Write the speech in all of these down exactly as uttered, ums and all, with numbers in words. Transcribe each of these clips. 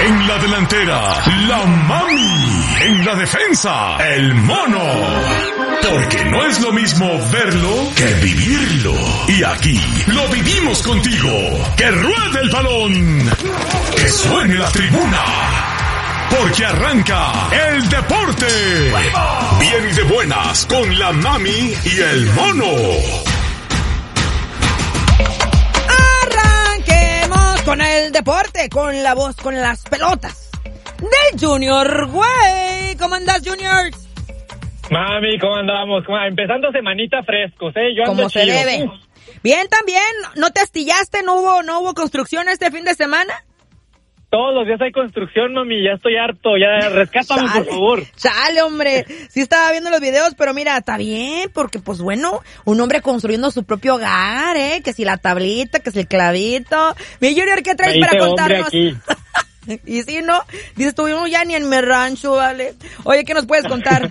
En la delantera, la mami. En la defensa, el mono. Porque no es lo mismo verlo que vivirlo. Y aquí lo vivimos contigo. ¡Que ruede el balón! ¡Que suene la tribuna! Porque arranca el deporte. Bien y de buenas con la mami y el mono. Arranquemos con el deporte, con la voz, con las pelotas del Junior, güey. ¿Cómo andas, Junior? Mami, ¿cómo andamos? ¿Cómo? Empezando semanita frescos, ¿eh? Yo ando Como se chido. debe. Uf. Bien, también. ¿No te astillaste? ¿No hubo, no hubo construcción este fin de semana? Todos los días hay construcción, mami, ya estoy harto, ya rescátame, por favor. Chale, hombre. Sí estaba viendo los videos, pero mira, está bien, porque pues bueno, un hombre construyendo su propio hogar, ¿eh? Que si la tablita, que si el clavito. Mi Junior, ¿qué traes Me para hice hombre contarnos? aquí. Y si no, dices tú, no, ya ni en mi rancho, ¿vale? Oye, ¿qué nos puedes contar?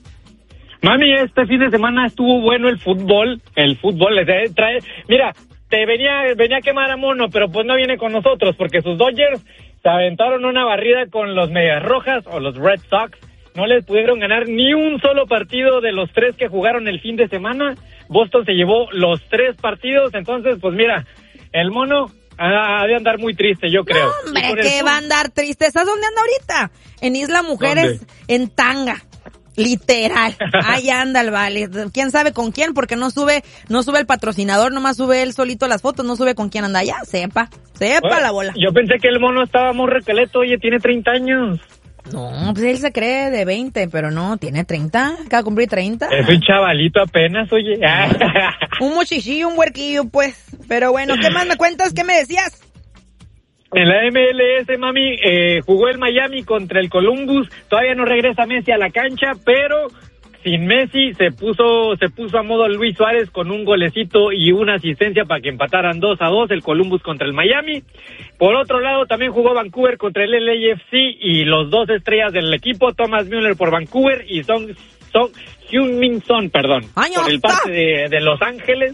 Mami, este fin de semana estuvo bueno el fútbol, el fútbol, le trae, trae, mira, te venía, venía a quemar a Mono, pero pues no viene con nosotros, porque sus Dodgers se aventaron una barrida con los Medias Rojas, o los Red Sox, no les pudieron ganar ni un solo partido de los tres que jugaron el fin de semana. Boston se llevó los tres partidos, entonces pues mira, el Mono ha de andar muy triste, yo creo. No, hombre, que va a andar triste. ¿Estás dónde anda ahorita? En Isla Mujeres, ¿Dónde? En tanga. Literal. Ahí anda el vale. ¿Quién sabe con quién? Porque no sube, no sube el patrocinador, nomás sube él solito las fotos, no sube con quién anda allá. Sepa, sepa Bueno, la bola. Yo pensé que el Mono estaba muy recaleto, oye, tiene treinta años. No, pues él se cree de veinte, pero no, tiene treinta. Acaba de cumplir treinta. Es un chavalito apenas, oye. Un muchichillo, un huerquillo, pues. Pero bueno, ¿qué más me cuentas? ¿Qué me decías? En la M L S, mami, eh, jugó el Miami contra el Columbus. Todavía no regresa Messi a la cancha, pero sin Messi se puso se puso a modo Luis Suárez con un golecito y una asistencia para que empataran dos a dos el Columbus contra el Miami. Por otro lado, también jugó Vancouver contra el L A F C y los dos estrellas del equipo, Thomas Müller por Vancouver y Son, Son Heung-min Son, perdón, Ay, por el está. parte de, de Los Ángeles.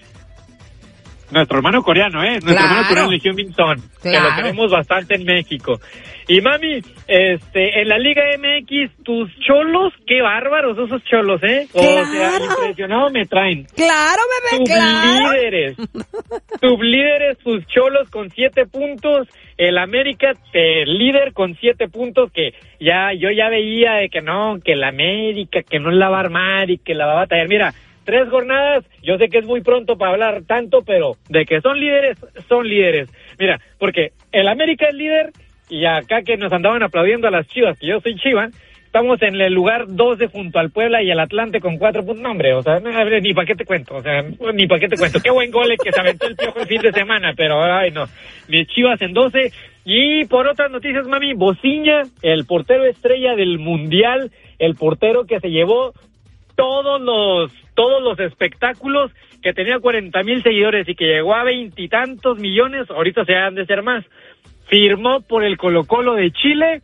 Nuestro hermano coreano, ¿eh? Nuestro Claro. hermano coreano de Heung-min Son, que Claro. lo tenemos bastante en México. Y mami, este, en la Liga M X, tus cholos, qué bárbaros esos cholos, ¿eh? O Claro. sea, impresionado me traen. Claro, bebé, claro. Sublíderes, sublíderes, sus cholos con siete puntos, el América te líder con siete puntos, que ya, yo ya veía de que no, que el América, que no la va a armar y que la va a batallar. Mira, tres jornadas, yo sé que es muy pronto para hablar tanto, pero de que son líderes, son líderes. Mira, porque el América es líder y acá que nos andaban aplaudiendo a las Chivas, que yo soy Chiva, estamos en el lugar doce junto al Puebla y el Atlante con cuatro puntos. No, hombre, o sea, no, ni para qué te cuento, o sea, ni para qué te cuento. Qué buen gol el que se aventó el Piojo el fin de semana, pero ay no, mis Chivas en doce. Y por otras noticias, mami, Bociña, el portero estrella del Mundial, el portero que se llevó todos los todos los espectáculos, que tenía cuarenta mil seguidores y que llegó a veintitantos millones, ahorita se han de ser más, firmó por el Colo-Colo de Chile.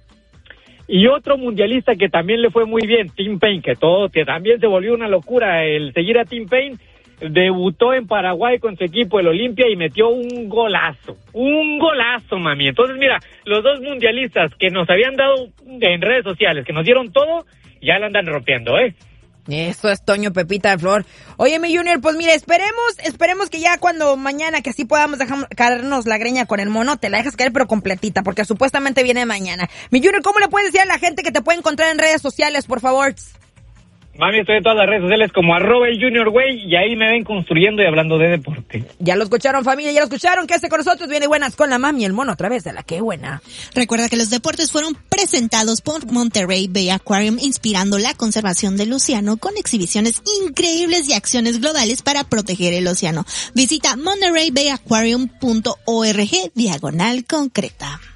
Y otro mundialista que también le fue muy bien, Tim Payne, que todo, que también se volvió una locura el seguir a Tim Payne, debutó en Paraguay con su equipo, el Olimpia, y metió un golazo, un golazo, mami. Entonces, mira, los dos mundialistas que nos habían dado en redes sociales, que nos dieron todo, ya la andan rompiendo, ¿eh? Eso es Toño Pepita de Flor. Oye, mi Junior, pues mira, esperemos, esperemos que ya cuando mañana, que así podamos dejar caernos la greña con el mono, te la dejas caer pero completita, porque supuestamente viene mañana. Mi Junior, ¿cómo le puedes decir a la gente que te puede encontrar en redes sociales, por favor? Mami, estoy en todas las redes sociales como arroba el Junior Güey, y ahí me ven construyendo y hablando de deporte. Ya lo escucharon, familia, ya lo escucharon. Quédese con nosotros, viene buenas con la mami y el mono a través de la que buena. Recuerda que los deportes fueron presentados por Monterrey Bay Aquarium, inspirando la conservación del océano con exhibiciones increíbles y acciones globales para proteger el océano. Visita monterrey bay aquarium punto org diagonal concreta.